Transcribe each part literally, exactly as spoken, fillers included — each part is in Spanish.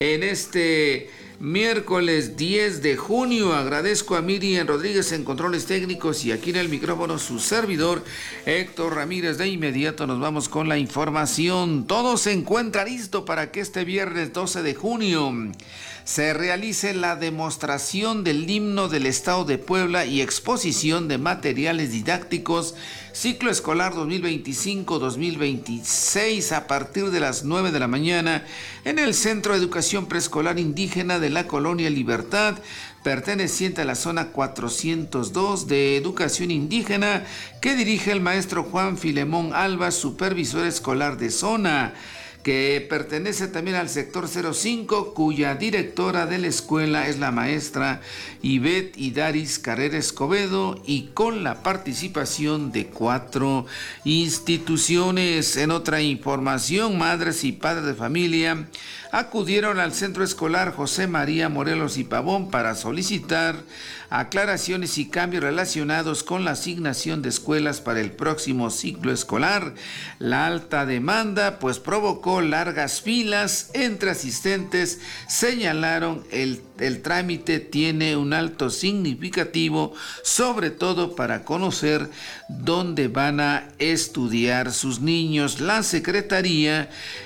En este miércoles diez de junio, agradezco a Miriam Rodríguez en controles técnicos y aquí en el micrófono su servidor Héctor Ramírez. De inmediato nos vamos con la información. Todo se encuentra listo para que este viernes doce de junio se realice la demostración del himno del Estado de Puebla y exposición de materiales didácticos ciclo escolar dos mil veinticinco dos mil veintiséis a partir de las nueve de la mañana en el Centro de Educación Preescolar Indígena de la Colonia Libertad, perteneciente a la zona cuatrocientos dos de Educación Indígena, que dirige el maestro Juan Filemón Alba, supervisor escolar de zona, que pertenece también al sector cero cinco, cuya directora de la escuela es la maestra Ivette Idaris Carrera Escobedo, y con la participación de cuatro instituciones. En otra información, madres y padres de familia acudieron al centro escolar José María Morelos y Pavón para solicitar aclaraciones y cambios relacionados con la asignación de escuelas para el próximo ciclo escolar. La alta demanda pues provocó largas filas entre asistentes. Señalaron el, el trámite tiene un alto significativo, sobre todo para conocer dónde van a estudiar sus niños. La Secretaría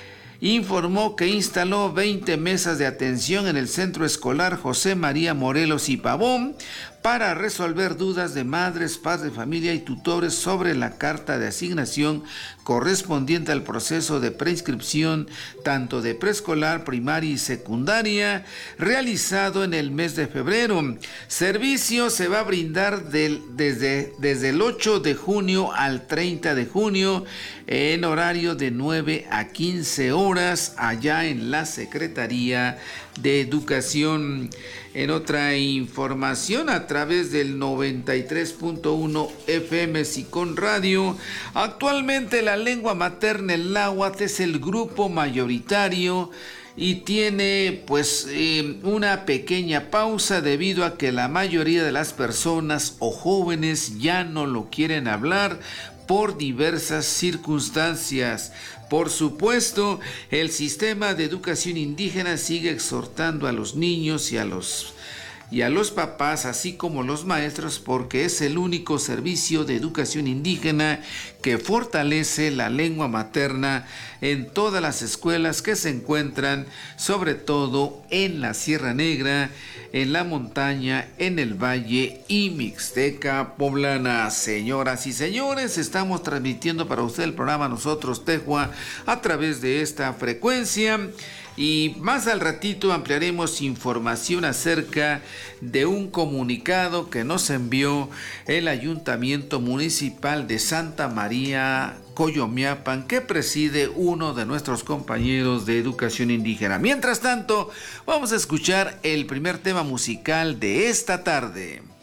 informó que instaló veinte mesas de atención en el centro escolar José María Morelos y Pavón para resolver dudas de madres, padres de familia y tutores sobre la carta de asignación correspondiente al proceso de preinscripción tanto de preescolar, primaria y secundaria realizado en el mes de febrero. Servicio se va a brindar del, desde, desde el ocho de junio al treinta de junio en horario de nueve a quince horas allá en la Secretaría de Educación. En otra información, a través del noventa y tres punto uno F M Sicón Radio, actualmente la lengua materna, el náhuatl, es el grupo mayoritario y tiene pues eh, una pequeña pausa debido a que la mayoría de las personas o jóvenes ya no lo quieren hablar por diversas circunstancias. Por supuesto, el sistema de educación indígena sigue exhortando a los niños y a los y a los papás, así como los maestros, porque es el único servicio de educación indígena que fortalece la lengua materna en todas las escuelas que se encuentran, sobre todo en la Sierra Negra, en la montaña, en el valle y Mixteca poblana. Señoras y señores, estamos transmitiendo para usted el programa Nosotros Tejua a través de esta frecuencia. Y más al ratito ampliaremos información acerca de un comunicado que nos envió el Ayuntamiento Municipal de Santa María Coyomiapan, que preside uno de nuestros compañeros de educación indígena. Mientras tanto, vamos a escuchar el primer tema musical de esta tarde.